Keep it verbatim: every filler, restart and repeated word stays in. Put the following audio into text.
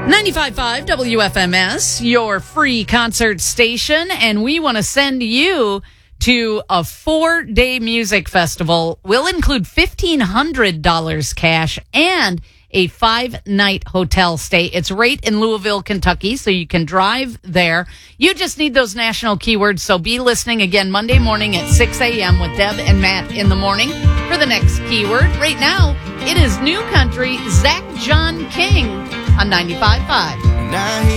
ninety-five point five W F M S, your free concert station, and we want to send you to a four-day music festival. We'll include fifteen hundred dollars cash and a five-night hotel stay. It's right in Louisville, Kentucky, so you can drive there. You just need those national keywords, so be listening again Monday morning at six a.m. with Deb and Matt in the morning for the next keyword. Right now, it is New Country, Zach John King on ninety-five point five. Now he